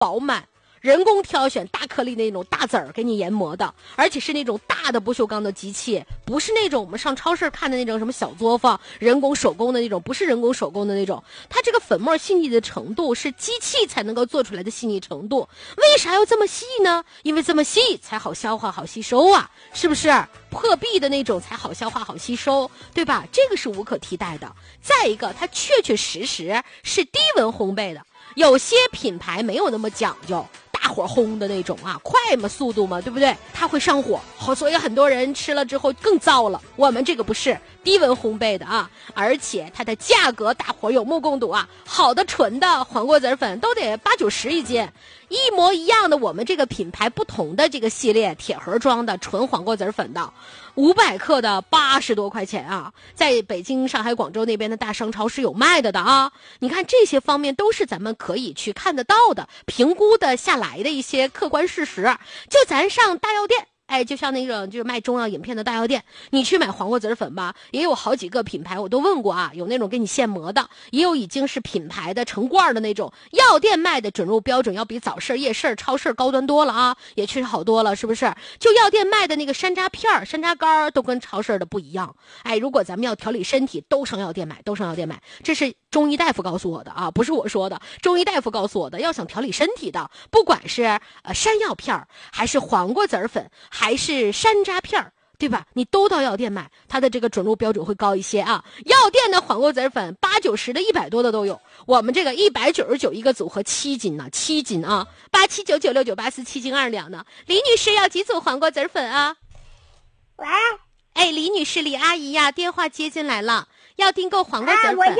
饱满。人工挑选大颗粒的那种大籽儿给你研磨的，而且是那种大的不锈钢的机器，不是那种我们上超市看的那种什么小作坊人工手工的那种，不是人工手工的那种。它这个粉末细腻的程度是机器才能够做出来的细腻程度。为啥要这么细呢？因为这么细才好消化好吸收啊，是不是？破壁的那种才好消化好吸收，对吧？这个是无可替代的。再一个，它确确实实是低温烘焙的，有些品牌没有那么讲究，大火烘的那种啊，快嘛，速度嘛，对不对？它会上火，所以很多人吃了之后更糟了。我们这个不是低温烘焙的啊，而且它的价格大伙有目共睹啊，好的纯的黄瓜籽粉都得80-90一斤，一模一样的我们这个品牌不同的这个系列铁盒装的纯黄瓜籽粉的500克的80多块钱啊，在北京、上海、广州那边的大商超是有卖的啊。你看这些方面都是咱们可以去看得到的、评估的下来的一些客观事实。就咱上大药店，就像那种就是卖中药饮片的大药店，你去买黄瓜籽粉吧，也有好几个品牌我都问过啊，有那种给你现磨的，也有已经是品牌的成罐的那种。药店卖的准入标准要比早市、夜市、超市高端多了啊，也确实好多了，是不是？就药店卖的那个山楂片、山楂干都跟超市的不一样。如果咱们要调理身体，都上药店买，都上药店买。这是中医大夫告诉我的啊，不是我说的，中医大夫告诉我的。要想调理身体的，不管是山药片还是黄瓜籽粉还是山楂片，对吧？你都到药店买，它的这个准入标准会高一些啊。药店的黄瓜籽粉80-90的100多的都有，我们这个199一个组合7斤呢，7斤啊，87996984，7斤2两呢。李女士要几组黄瓜籽粉啊？ 喂， 李女士，李阿姨呀，电话接进来了，要订购黄瓜籽粉。 我要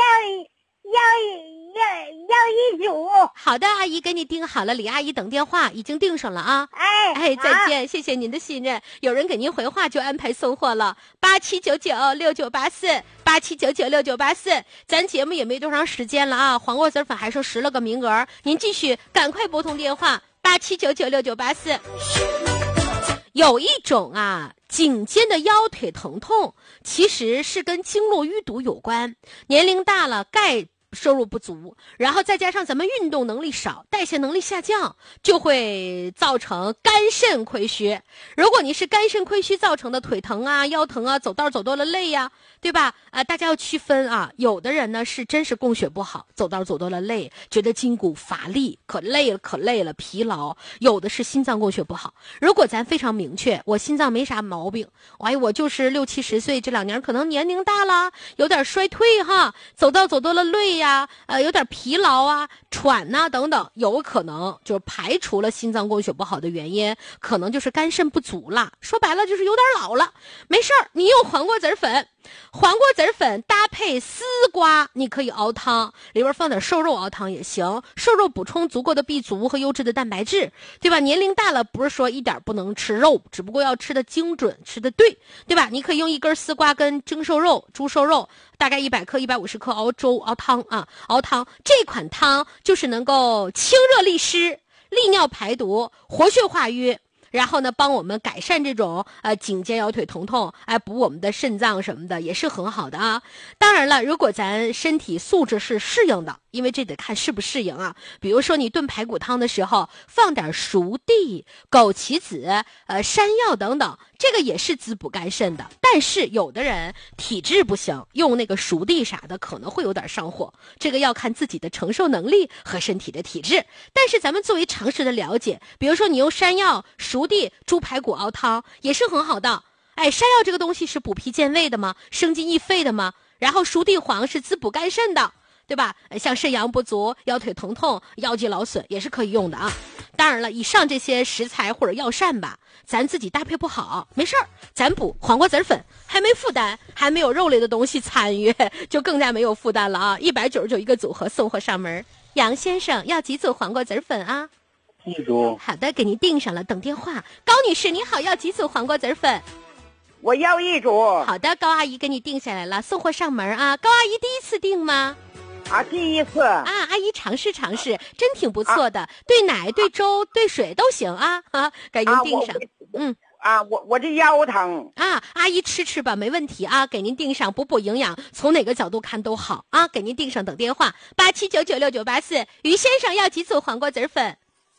一组。 好的，阿姨给你订好了，李阿姨等电话，已经订上了啊。再见，谢谢您的信任。有人给您回话就安排送货了，87996984，87996984。咱节目也没多长时间了啊，黄瓜籽粉还剩10了个名额，您继续赶快拨通电话，87996984。有一种啊，颈肩的腰腿疼痛，其实是跟经络淤堵有关。年龄大了，钙摄入不足，然后再加上咱们运动能力少，代谢能力下降，就会造成肝肾亏虚。如果你是肝肾亏虚造成的腿疼啊、腰疼啊、走道走多了累呀，对吧？大家要区分啊，有的人呢是真是供血不好，走道走多了累，觉得筋骨乏力，可累了，疲劳；有的是心脏供血不好。如果咱非常明确，我心脏没啥毛病，我就是60-70岁，这2年可能年龄大了，有点衰退哈，走道走多了累呀，有点疲劳啊、喘呐等等，有可能就是排除了心脏供血不好的原因，可能就是肝肾不足了。说白了就是有点老了。没事儿，你用黄瓜籽粉。黄瓜籽粉搭配丝瓜，你可以熬汤，里边放点瘦肉熬汤也行，瘦肉补充足够的 B 族和优质的蛋白质，对吧？年龄大了不是说一点不能吃肉，只不过要吃的精准，吃的对，对吧？你可以用1根丝瓜跟蒸瘦肉、猪瘦肉，大概100克、150克熬粥、熬汤啊，熬汤。这款汤就是能够清热利湿、利尿排毒、活血化瘀。然后呢，帮我们改善这种颈肩腰腿疼痛，补我们的肾脏什么的也是很好的啊。当然了，如果咱身体素质是适应的，因为这得看适不适应啊。比如说你炖排骨汤的时候放点熟地、枸杞子、山药等等，这个也是滋补肝肾的。但是有的人体质不行，用那个熟地啥的可能会有点上火，这个要看自己的承受能力和身体的体质。但是咱们作为常识的了解，比如说你用山药、熟地、猪排骨熬汤也是很好的。山药这个东西是补脾健胃的嘛，生津益肺的嘛，然后熟地黄是滋补肝肾的，对吧？像肾阳不足、腰腿疼痛、腰肌劳损也是可以用的啊。当然了，以上这些食材或者药膳吧，咱自己搭配不好没事儿，咱补黄瓜籽粉，还没负担，还没有肉类的东西参与，就更加没有负担了啊！199一个组合送货上门。杨先生要几组黄瓜籽粉啊？1 组。 好的，给您订上了，等电话。高女士你好，要几组黄瓜籽粉？ 我要1组。 好的，高阿姨给你订下来了，送货上门啊。高阿姨第一次订吗？ 第一次啊，阿姨尝试尝试，真挺不错的，兑奶、兑粥、兑水都行啊，给您订上。 我这腰疼啊，阿姨吃吧，没问题啊，给您订上，补营养，从哪个角度看都好啊，给您订上，等电话87996984。于先生要几组黄瓜籽粉